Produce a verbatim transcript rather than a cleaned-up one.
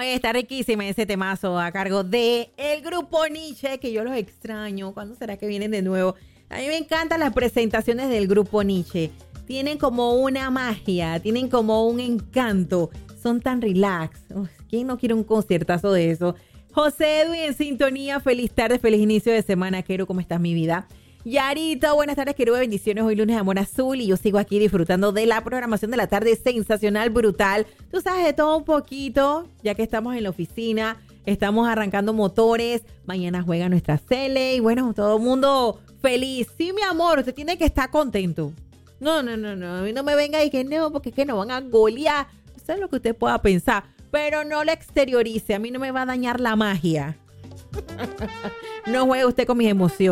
Oye, está riquísima ese temazo a cargo de el grupo Nietzsche, que yo los extraño. ¿Cuándo será que vienen de nuevo? A mí me encantan las presentaciones del grupo Nietzsche. Tienen como una magia, tienen como un encanto. Son tan relax. Uf, ¿quién no quiere un conciertazo de eso? José Edwin en sintonía. Feliz tarde, feliz inicio de semana, Quero. ¿Cómo estás, mi vida? Yarito, buenas tardes, Quero. Bendiciones. Hoy lunes de Amor Azul y yo sigo aquí disfrutando de la programación de la tarde sensacional, brutal. Tú sabes, de todo un poquito, ya que estamos en la oficina, estamos arrancando motores. Mañana juega nuestra Cele y bueno, todo el mundo feliz. Sí, mi amor, usted tiene que estar contento. No, no, no, no. A mí no me venga y que no, porque es que no van a golear. Eso es lo que usted pueda pensar. Pero no lo exteriorice. A mí no me va a dañar la magia. No juegue usted con mis emociones.